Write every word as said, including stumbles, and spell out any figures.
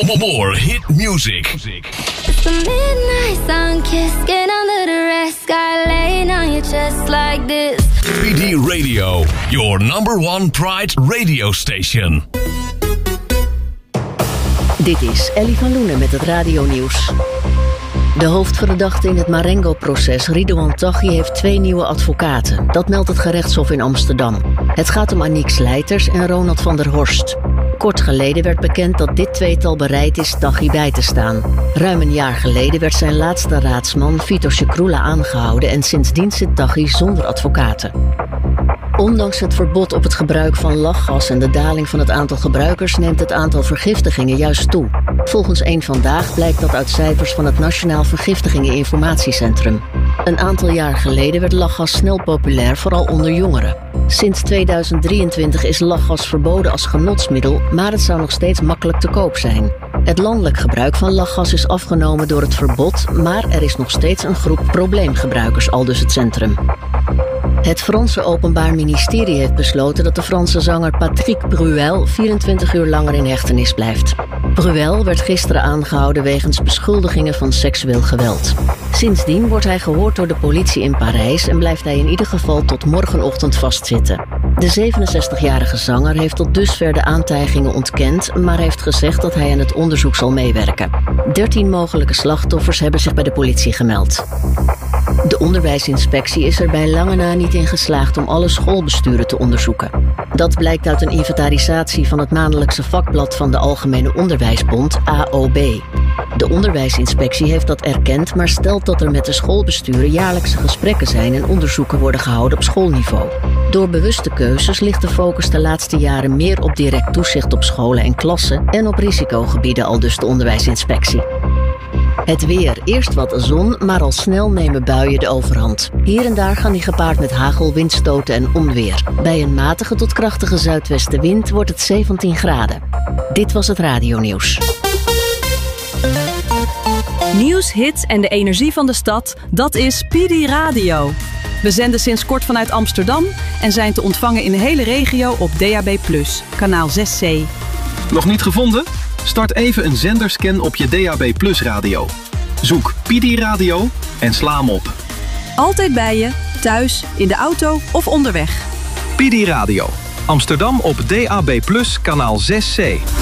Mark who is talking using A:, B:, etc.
A: More hit music.
B: It's the midnight sun kiss, get under the red sky, laying on your chest like this.
A: P D Radio, your number one Pride radio station.
C: Dit is Ellie van Loenen met het radionieuws. De hoofdverdachte in het Marengo-proces, Ridouan Taghi, heeft twee nieuwe advocaten. Dat meldt het gerechtshof in Amsterdam. Het gaat om Aniek Slijters en Ronald van der Horst. Kort geleden werd bekend dat dit tweetal bereid is Taghi bij te staan. Ruim een jaar geleden werd zijn laatste raadsman, Vito Scicrula, aangehouden en sindsdien zit Taghi zonder advocaten. Ondanks het verbod op het gebruik van lachgas en de daling van het aantal gebruikers neemt het aantal vergiftigingen juist toe. Volgens Eén Vandaag blijkt dat uit cijfers van het Nationaal Vergiftigingen-Informatiecentrum. Een aantal jaar geleden werd lachgas snel populair, vooral onder jongeren. Sinds tweeduizend drieëntwintig is lachgas verboden als genotsmiddel, maar het zou nog steeds makkelijk te koop zijn. Het landelijk gebruik van lachgas is afgenomen door het verbod, maar er is nog steeds een groep probleemgebruikers, aldus het centrum. Het Franse Openbaar Ministerie heeft besloten dat de Franse zanger Patrick Bruel vierentwintig uur langer in hechtenis blijft. Bruel werd gisteren aangehouden wegens beschuldigingen van seksueel geweld. Sindsdien wordt hij gehoord door de politie in Parijs en blijft hij in ieder geval tot morgenochtend vastzitten. De zevenenzestigjarige zanger heeft tot dusver de aantijgingen ontkend, maar heeft gezegd dat hij aan het onderzoek zal meewerken. Dertien mogelijke slachtoffers hebben zich bij de politie gemeld. De onderwijsinspectie is er bij lange na niet in geslaagd om alle schoolbesturen te onderzoeken. Dat blijkt uit een inventarisatie van het maandelijkse vakblad van de Algemene Onderwijsbond, A O B. De onderwijsinspectie heeft dat erkend, maar stelt dat er met de schoolbesturen jaarlijkse gesprekken zijn en onderzoeken worden gehouden op schoolniveau. Door bewuste keuzes ligt de focus de laatste jaren meer op direct toezicht op scholen en klassen en op risicogebieden, aldus de onderwijsinspectie. Het weer. Eerst wat zon, maar al snel nemen buien de overhand. Hier en daar gaan die gepaard met hagel, windstoten en onweer. Bij een matige tot krachtige zuidwestenwind wordt het zeventien graden. Dit was het radionieuws.
D: Nieuws, hits en de energie van de stad, dat is P D Radio. We zenden sinds kort vanuit Amsterdam en zijn te ontvangen in de hele regio op D A B plus, kanaal zes C.
E: Nog niet gevonden? Start even een zenderscan op je D A B plus radio. Zoek P D Radio en sla hem op.
D: Altijd bij je, thuis, in de auto of onderweg.
E: P D Radio. Amsterdam op D A B plus, kanaal zes C.